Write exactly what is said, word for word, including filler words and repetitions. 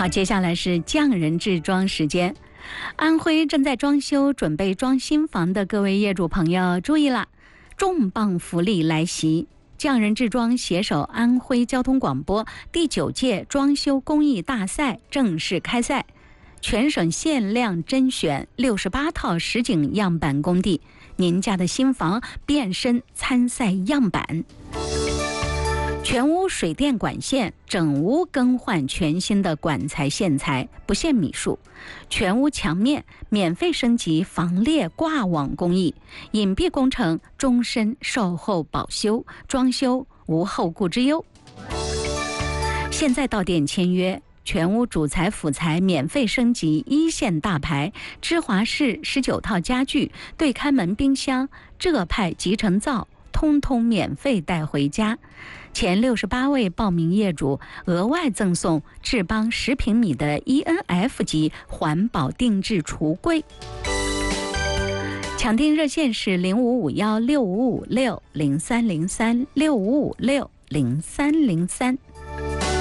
好，接下来是匠人制装时间。安徽正在装修、准备装新房的各位业主朋友注意了，重磅福利来袭！匠人制装携手安徽交通广播第九届装修工艺大赛正式开赛，全省限量甄选六十八套实景样板工地，您家的新房变身参赛样板。全屋水电管线，整屋更换全新的管材线材，不限米数；全屋墙面免费升级防裂挂网工艺，隐蔽工程终身售后保修，装修无后顾之忧。现在到店签约，全屋主材辅材免费升级一线大牌，芝华士十九套家具、对开门冰箱、浙派集成灶，通通免费带回家。前六十八位报名业主额外赠送智邦十平米的 E N F 级环保定制橱柜。抢订热线是零五五幺六五五六零三零三六五五六零三零三。